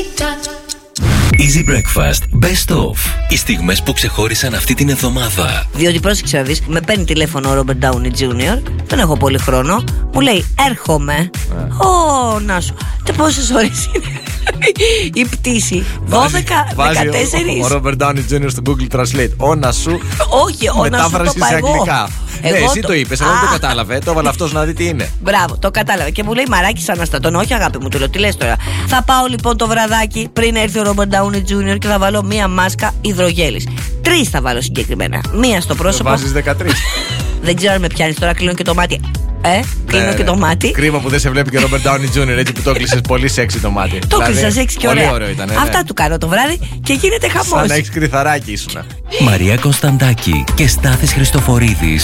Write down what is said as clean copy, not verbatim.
Easy Breakfast Best Of. Οι στιγμές που ξεχώρισαν αυτή την εβδομάδα. Διότι πρόσεξε να δεις, με παίρνει τηλέφωνο ο Robert Downey Jr. Δεν έχω πολύ χρόνο. Μου λέει έρχομαι. Να σου. Και πόσες ώρες είναι η πτήση? 12, 14. Ο Robert Downey Jr. στο Google Translate. Όνα σου. Όχι, όνα σου το μετάφραση σε αγγλικά. Ναι, εσύ το είπες, εγώ δεν το κατάλαβε. Το έβαλε αυτός να δει τι είναι. Μπράβο, το κατάλαβε. Και μου λέει Μαράκι, σαν Αναστατών. Όχι, αγάπη μου, του λέω τι λες τώρα. Θα πάω λοιπόν το βραδάκι πριν έρθει ο Robert Downey Jr. και θα βάλω μία μάσκα υδρογέλης. 3 θα βάλω συγκεκριμένα. Μία στο πρόσωπο. Βάζεις 13. Δεν ξέρω αν με πιάνεις τώρα, κλείνω και το μάτι. Κλείνω και το μάτι. Κρίμα που δεν σε βλέπει και ο Robert Downey Jr. έτσι που το κλείσες πολύ σεξι το μάτι. Το κλείσα σεξι και ωραία. Πολύ ωραίο ήταν. Αυτά του κάνω το βράδυ και γίνεται χαμός. Σαν να έχεις κρυθαράκι ήσουνα. Μαρία Κωνσταντάκη και Στάθης Χριστοφορίδης.